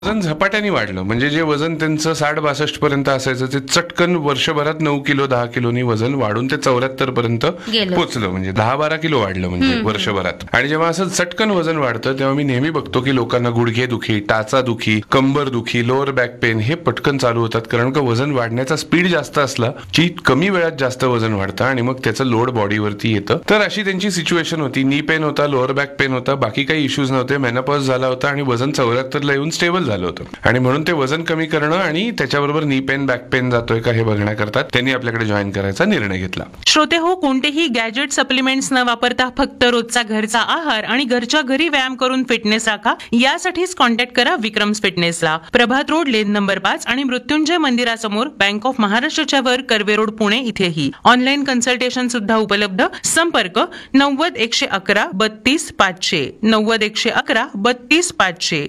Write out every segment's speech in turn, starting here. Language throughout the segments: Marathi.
वजन झपाट्याने वाढलं. म्हणजे जे वजन त्यांचं 60-62 पर्यंत असायचं ते चटकन वर्षभरात 9 किलो 10 किलोनी वजन वाढून ते 74 पर्यंत गेलं. पोहोचलं. म्हणजे 10-12 किलो वाढलं म्हणजे वर्षभरात. आणि जेव्हा असं चटकन वजन वाढतं तेव्हा मी नेहमी बघतो की लोकांना गुडघे दुखी, टाचा दुखी, कंबर दुखी, लोअर बॅक पेन हे पटकन चालू होतात. कारण का वजन वाढण्याचा स्पीड जास्त असला की कमी वेळात जास्त वजन वाढतं आणि मग त्याचं लोड बॉडीवरती येतं. तर अशी त्यांची सिच्युएशन होती. नी पेन होता, लोअर बॅक पेन होता, बाकी काही इश्यूज नव्हते. मेनोपॉज झाला होता आणि वजन 74 ला येऊन स्टेबल झालं होतं. आणि म्हणून ते वजन कमी करणं आणि त्याच्याबरोबर नी पेन बॅक पेन जातोय का हे बघण्याकरता त्यांनी आपल्याकडे जॉईन करायचा निर्णय घेतला. श्रोते हो, कोणतेही गॅजेट सप्लिमेंट्स न वापरता फक्त रोजचा घरचा आहार आणि घरच्या घरी व्यायाम करून फिटनेस राखा. यासाठीच कॉन्टॅक्ट करा विक्रम्स फिटनेसला. प्रभात रोड, लेन नंबर 5 आणि मृत्युंजय मंदिरासमोर, बँक ऑफ महाराष्ट्राच्या वर, कर्वे रोड, पुणे इथेही. ऑनलाईन कन्सल्टेशन सुद्धा उपलब्ध. संपर्क 90-111 32 500, 90-111 32 500,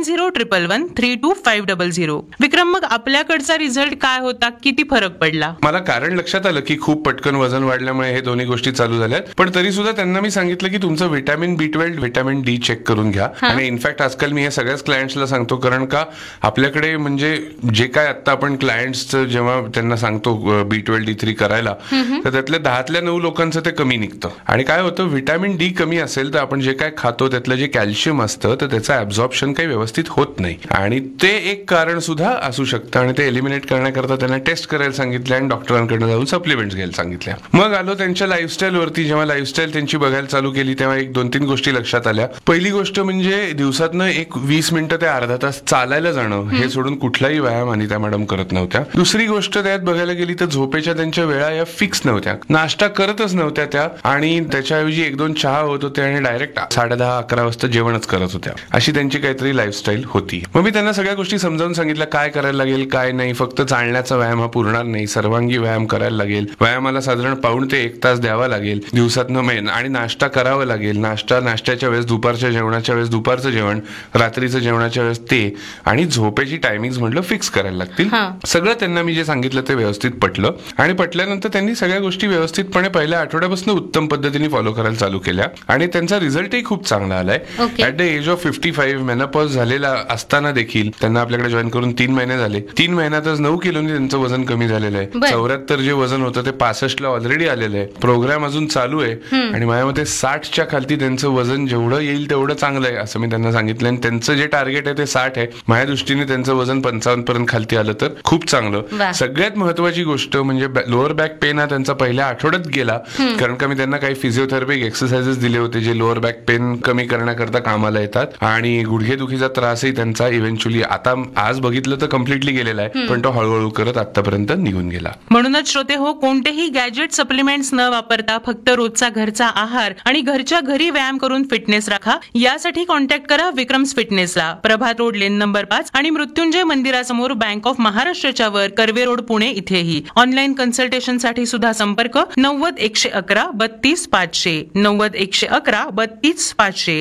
90-111-32-500. विक्रम, मग आपल्याकडचा रिझल्ट काय होता? किती फरक पडला? मला कारण लक्षात आलं की खूप पटकन वजन वाढल्यामुळे हे दोन्ही गोष्टी चालू झाल्यात. पण तरी सुद्धा त्यांना मी सांगितलं की तुमचं vitamin B12, vitamin D check करून घ्या. आणि इनफॅक्ट आजकाल मी हे सगळ्याच क्लायंट्सला सांगतो. कारण का आपल्याकडे म्हणजे जे काय आता आपण क्लायंट्सचं जेव्हा त्यांना सांगतो B12 D3 करायला, तर त्यातल्या 10 9 लोकांचं ते कमी निघतं. आणि काय होतं, व्हिटॅमिन डी कमी असेल तर आपण जे काय खातो त्यातलं जे कॅल्शियम असतं तर त्याचं ऍब्झॉर्प्शन काही व्यवस्थित होत नाही. आणि ते एक कारण सुद्धा असू शकतं. आणि ते एलिमिनेट करण्याकरता त्यांना टेस्ट करायला सांगितलं आणि डॉक्टरांकडे जाऊन सप्लिमेंट्स घ्यायला सांगितल्या. मग आलो त्यांच्या लाईफस्टाईल वरती. जेव्हा लाईफस्टाईल त्यांची बघायला चालू केली तेव्हा एक 2-3 गोष्टी लक्षात आल्या. पहिली गोष्ट म्हणजे दिवसातनं एक 20 मिनिटं ते अर्धा तास चालायला जाणं हे सोडून कुठलाही व्यायाम आणि त्या मॅडम करत नव्हत्या. दुसरी गोष्ट त्यात बघायला गेली तर झोपेच्या त्यांच्या वेळा या फिक्स नव्हत्या. नाश्ता करतच नव्हत्या त्या आणि त्याच्याऐवजी 1-2 चहा होत होते आणि डायरेक्ट 10:30-11 वाजता जेवणच करत होत्या. अशी त्यांची काहीतरी लाईफस्टाईल होती. मग मी त्यांना सगळ्या गोष्टी समजावून सांगितल्या काय करायला लागेल काय नाही. फक्त चालण्याचा व्यायाम हा पुरणार नाही, सर्वांगी व्यायाम करायला लागेल. व्यायामाला साधारण पाऊण ते 1 तास द्यावा लागेल दिवसातनं मेन. आणि नाश्ता करावा लागेल. नाश्त्याच्या वेळेस, दुपारच्या जेवणाच्या वेळेस दुपारचं जेवण, रात्रीचं जेवणाच्या वेळेस ते, आणि झोपेची टायमिंग म्हटलं फिक्स करायला लागतील. सगळं त्यांना मी जे सांगितलं ते व्यवस्थित पटलं. आणि पटल्यानंतर त्यांनी सगळ्या गोष्टी व्यवस्थितपणे पहिल्या आठवड्यापासून उत्तम पद्धतीने फॉलो करायला चालू केल्या. आणि त्यांचा रिझल्टही खूप चांगला आलाय. At the age of 55 menopause झालेला असताना देखील त्यांना आपल्याकडे जॉईन करून 3 महिने झाले. 3 महिन्यातच 9 किलोनी त्यांचं वजन कमी झालेलं आहे. 74 जे वजन होतं ते 65 ला ऑलरेडी आलेलं आहे. प्रोग्राम अजून चालू आहे. आणि माझ्या मते 60च्या खालती त्यांचं वजन जेवढं येईल तेवढं चांगलं आहे असं मी त्यांना सांगितलं. आणि त्यांचं जे टार्गेट आहे ते 60 आहे. माझ्या दृष्टीने त्यांचं वजन 55 पर्यंत खालती आलं तर खूप चांगलं. सगळ्यात महत्वाची गोष्ट म्हणजे लोअर बॅक पेन हा त्यांचा पहिल्या आठवड्यात गेला. कारण का मी त्यांना काही फिजिओथेरपी एक्सरसाइजेस दिले होते जे लोअर बॅक पेन कमी करण्याकरता कामाला येतात. आणि गुडघेदुखीचा त्रासही त्यांचा इव्हेंच्युअली आता आज बघितलं तर कम्प्लिटली गेलेला आहे. पण तो हळूहळू करत आतापर्यंत निघून गेला. म्हणूनच श्रोते हो, कोणतेही गॅजेट सप्लिमेंट्स न वापरता फक्त रोजचा घरचा आहार आणि घरच्या घरी व्यायाम करून फिटनेस राखा. यासाठी कॉन्टॅक्ट करा विक्रम्स फिटनेसला. प्रभात रोड, लेन नंबर 5 आणि मृत्युंजय मंदिरासमोर, बँक ऑफ महाराष्ट्राच्या वर, कर्वे रोड, पुणे इथेही. ऑनलाईन कन्सल्टेशन साठी सुद्धा संपर्क 90-111 32 500, 90-111 32 500,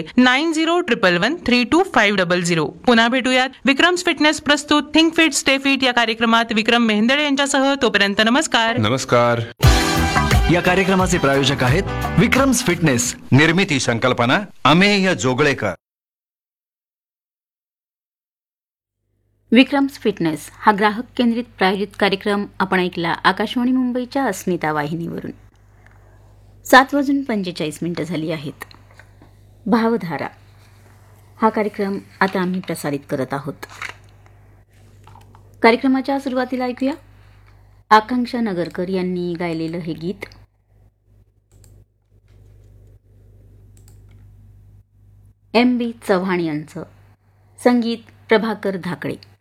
90-111-32-500. पुन्हा भेटूयात विक्रम्स फिटनेस प्रस्तुत थिंक फिट स्टे फिट या कार्यक्रमात विक्रम मेहंदळे यांच्यासह. तोपर्यंत नमस्कार. नमस्कार. या कार्यक्रमाचे प्रायोजक आहेत विक्रम्स फिटनेस. निर्मिती संकल्पना अमेय जोगळेकर. विक्रम्स फिटनेस हा ग्राहक केंद्रित प्रायोजित कार्यक्रम आपण ऐकला आकाशवाणी मुंबईच्या अस्मिता वाहिनीवरून. 7:45 झाली आहेत. भावधारा हा कार्यक्रम आता आम्ही प्रसारित करत आहोत. कार्यक्रमाच्या सुरुवातीला ऐकूया आकांक्षा नगरकर यांनी गायलेलं हे गीत. MB चव्हाण यांचं संगीत प्रभाकर धाकळे.